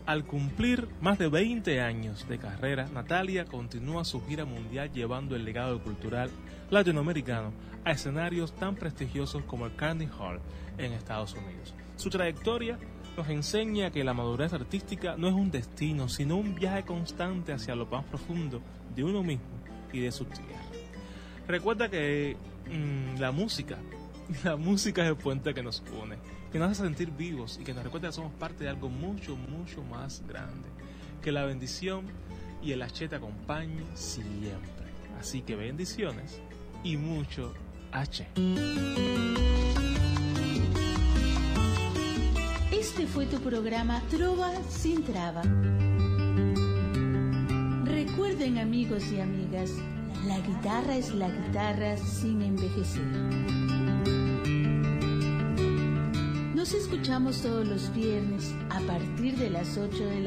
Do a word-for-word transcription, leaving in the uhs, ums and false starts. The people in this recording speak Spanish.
Al cumplir más de veinte años de carrera, Natalia continúa su gira mundial llevando el legado cultural latinoamericano a escenarios tan prestigiosos como el Carnegie Hall en Estados Unidos. Su trayectoria nos enseña que la madurez artística no es un destino, sino un viaje constante hacia lo más profundo de uno mismo y de su tierra. Recuerda que mmm, la música, la música es el puente que nos une, que nos hace sentir vivos y que nos recuerda que somos parte de algo mucho, mucho más grande. Que la bendición y el H te acompañe siempre. Así que bendiciones y mucho H. Este fue tu programa Trova sin Traba. Recuerden, amigos y amigas, la guitarra es la guitarra sin envejecer. Nos escuchamos todos los viernes a partir de las ocho de la